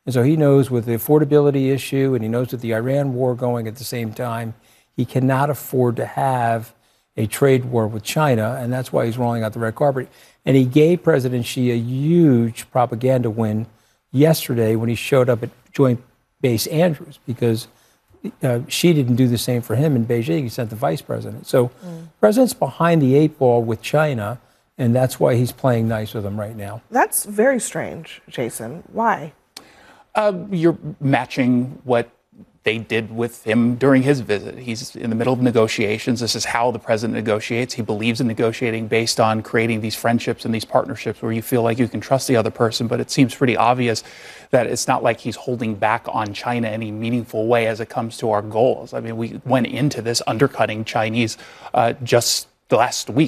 And so he knows with the affordability issue, and he knows with the Iran war going at the same time, he cannot afford to have a trade war with China, and that's why he's rolling out the red carpet. And he gave President Xi a huge propaganda win yesterday when he showed up at Joint Base Andrews, because Xi didn't do the same for him in Beijing. He sent the vice president. So president's behind the eight ball with China, and that's why he's playing nice with them right now. That's very strange, Jason. Why? You're matching what they did with him during his visit. He's in the middle of negotiations. This is how the president negotiates. He believes in negotiating based on creating these friendships and these partnerships where you feel like you can trust the other person. But it seems pretty obvious that it's not like he's holding back on China in any meaningful way as it comes to our goals. I mean, we went into this undercutting Chinese just the last week.